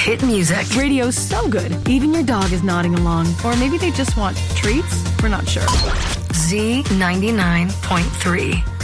hit music. Radio's so good, even your dog is nodding along. Or maybe they just want treats? We're not sure. Z99.3.